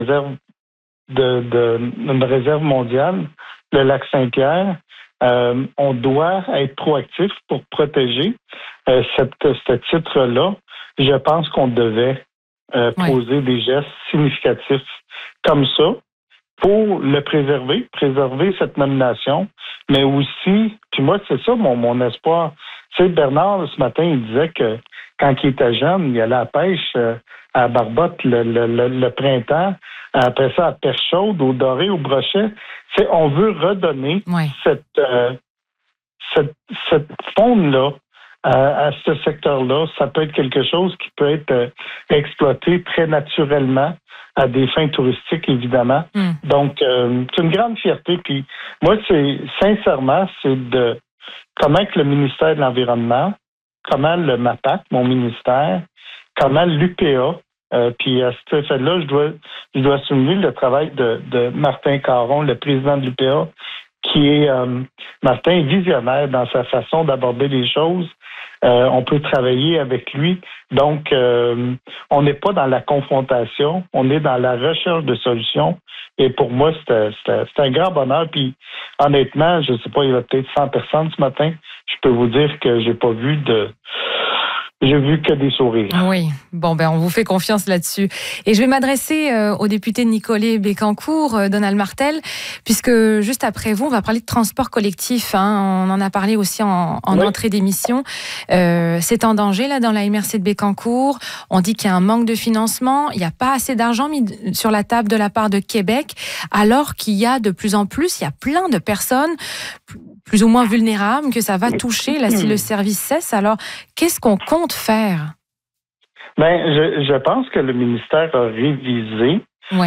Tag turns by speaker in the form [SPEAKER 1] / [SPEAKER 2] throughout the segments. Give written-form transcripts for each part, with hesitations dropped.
[SPEAKER 1] réserve une réserve mondiale, le lac Saint-Pierre. On doit être proactif pour protéger ce titre-là. Je pense qu'on devait poser des gestes significatifs comme ça pour le préserver cette nomination, mais aussi, puis moi, c'est ça mon espoir. Tu sais, Bernard, ce matin, il disait que quand il était jeune, il allait à la pêche à Barbotte le printemps, après ça à Perchaude, au Doré, au Brochet. Tu sais, on veut redonner cette faune-là à ce secteur-là. Ça peut être quelque chose qui peut être exploité très naturellement à des fins touristiques, évidemment. Donc, c'est une grande fierté. Puis moi, sincèrement, c'est de comment que le ministère de l'Environnement, comment le MAPAC, mon ministère, comment l'UPA, puis à cet effet-là, je dois souligner le travail de Martin Caron, le président de l'UPA, qui est, Martin est visionnaire dans sa façon d'aborder les choses. On peut travailler avec lui. Donc, on n'est pas dans la confrontation, on est dans la recherche de solutions. Et pour moi, c'est un grand bonheur. Puis, honnêtement, je ne sais pas, il y a peut-être 100 personnes ce matin. Je peux vous dire que j'ai vu que des sourires.
[SPEAKER 2] Oui. Bon, on vous fait confiance là-dessus. Et je vais m'adresser au député Nicolet Bécancour, Donald Martel, puisque juste après vous, on va parler de transport collectif. On en a parlé aussi en entrée d'émission. C'est en danger, là, dans la MRC de Bécancour. On dit qu'il y a un manque de financement. Il n'y a pas assez d'argent mis sur la table de la part de Québec, alors qu'il y a de plus en plus, il y a plein de personnes plus ou moins vulnérables que ça va toucher là, si le service cesse. Alors, qu'est-ce qu'on compte faire?
[SPEAKER 1] Je pense que le ministère a révisé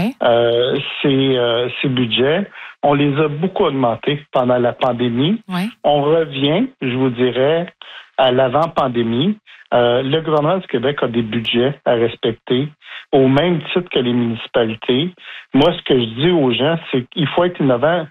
[SPEAKER 1] ses budgets. On les a beaucoup augmentés pendant la pandémie. On revient, je vous dirais, à l'avant-pandémie. Le gouvernement du Québec a des budgets à respecter au même titre que les municipalités. Moi, ce que je dis aux gens, c'est qu'il faut être innovant.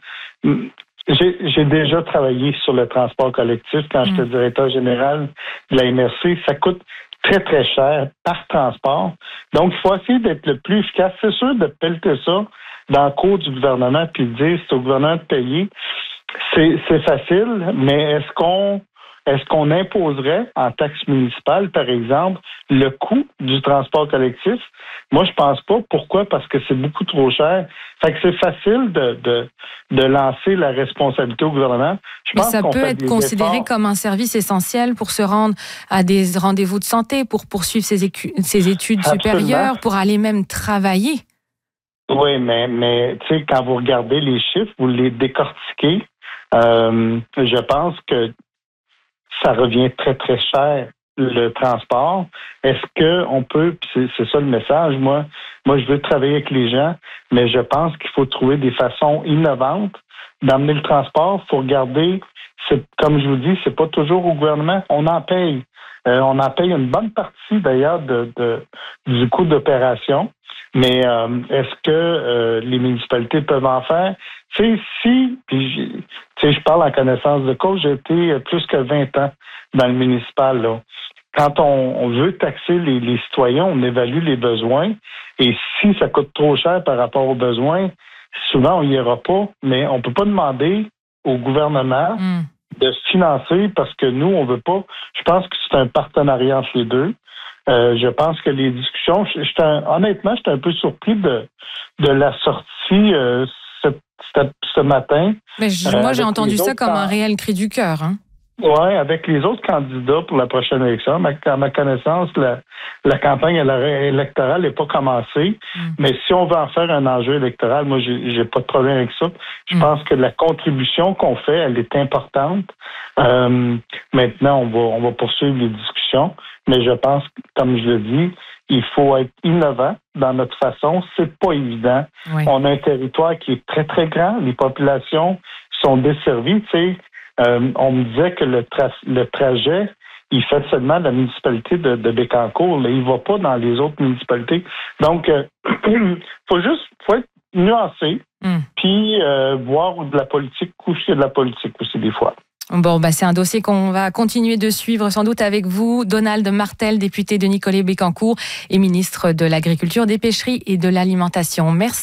[SPEAKER 1] J'ai déjà travaillé sur le transport collectif quand j'étais directeur général de la MRC. Ça coûte très, très cher par transport. Donc, il faut essayer d'être le plus efficace. C'est sûr de pelleter ça dans le cours du gouvernement puis de dire c'est au gouvernement de payer. C'est facile, mais est-ce qu'on imposerait en taxe municipale, par exemple, le coût du transport collectif? Moi, je pense pas. Pourquoi? Parce que c'est beaucoup trop cher. Fait que c'est facile de lancer la responsabilité au gouvernement.
[SPEAKER 2] Mais ça peut être considéré comme un service essentiel pour se rendre à des rendez-vous de santé, pour poursuivre ses études supérieures, pour aller même travailler.
[SPEAKER 1] Oui, mais tu sais, quand vous regardez les chiffres, vous les décortiquez, je pense que ça revient très, très cher, le transport. Est-ce qu'on peut, c'est ça le message, moi je veux travailler avec les gens, mais je pense qu'il faut trouver des façons innovantes d'amener le transport. Il faut regarder, comme je vous dis, c'est pas toujours au gouvernement, on en paye. On en paye une bonne partie, d'ailleurs, du coût d'opération. Mais est-ce que les municipalités peuvent en faire? Tu sais, je parle en connaissance de cause, j'ai été plus que 20 ans dans le municipal, là. Quand on veut taxer les citoyens, on évalue les besoins. Et si ça coûte trop cher par rapport aux besoins, souvent on n'y ira pas. Mais on peut pas demander au gouvernement de se financer parce que nous, on veut pas. Je pense que c'est un partenariat entre les deux. Je pense que les discussions, honnêtement, j'étais un peu surpris de la sortie ce matin.
[SPEAKER 2] Mais moi, j'ai entendu ça comme un réel cri du cœur.
[SPEAKER 1] Oui, avec les autres candidats pour la prochaine élection. À ma connaissance, la campagne électorale n'est pas commencée. Mais si on veut en faire un enjeu électoral, moi, j'ai pas de problème avec ça. Je pense que la contribution qu'on fait, elle est importante. Maintenant, on va poursuivre les discussions. Mais je pense, comme je le dis, il faut être innovant dans notre façon. C'est pas évident. On a un territoire qui est très, très grand. Les populations sont desservies, tu sais. On me disait que le trajet, il fait seulement la municipalité de Bécancour. Là, il va pas dans les autres municipalités. Donc, faut être nuancé, puis voir de la politique, coucher de la politique aussi des fois.
[SPEAKER 2] Bon, c'est un dossier qu'on va continuer de suivre sans doute avec vous. Donald Martel, député de Nicolet-Bécancour et ministre de l'Agriculture, des Pêcheries et de l'Alimentation. Merci.